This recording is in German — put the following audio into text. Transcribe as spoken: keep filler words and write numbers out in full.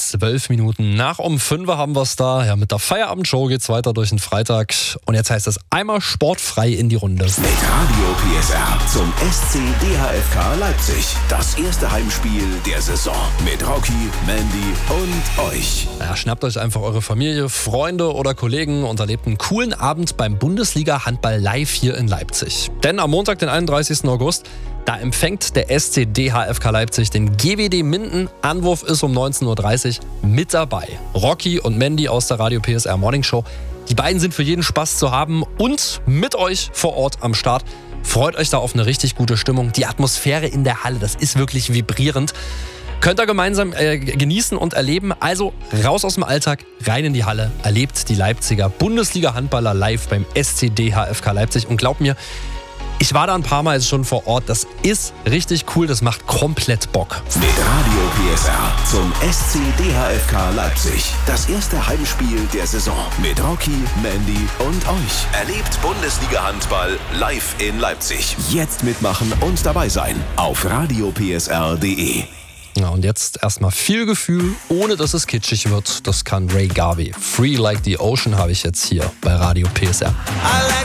Zwölf Minuten nach um fünf haben wir es da. Ja, mit der Feierabendshow geht's weiter durch den Freitag. Und jetzt heißt es einmal sportfrei in die Runde. Mit Radio P S R zum S C D H F K Leipzig. Das erste Heimspiel der Saison. Mit Rocky, Mandy und euch. Ja, schnappt euch einfach eure Familie, Freunde oder Kollegen und erlebt einen coolen Abend beim Bundesliga-Handball live hier in Leipzig. Denn am Montag, den einunddreißigsten August, da empfängt der S C D H F K Leipzig den G W D Minden. Anwurf ist um neunzehn Uhr dreißig. Mit dabei Rocky und Mandy aus der Radio P S R Morning Show. Die beiden sind für jeden Spaß zu haben und mit euch vor Ort am Start. Freut euch da auf eine richtig gute Stimmung. Die Atmosphäre in der Halle, das ist wirklich vibrierend. Könnt ihr gemeinsam äh, genießen und erleben. Also raus aus dem Alltag, rein in die Halle. Erlebt die Leipziger Bundesliga-Handballer live beim S C D H F K Leipzig. Und glaubt mir, ich war da ein paar Mal schon vor Ort. Das ist richtig cool. Das macht komplett Bock. Mit Radio P S R zum S C D H F K Leipzig. Das erste Heimspiel der Saison. Mit Rocky, Mandy und euch. Erlebt Bundesliga-Handball live in Leipzig. Jetzt mitmachen und dabei sein. Auf radio p s r punkt d e. Ja, und jetzt erstmal viel Gefühl, ohne dass es kitschig wird. Das kann Ray Garvey. Free Like the Ocean habe ich jetzt hier bei Radio P S R.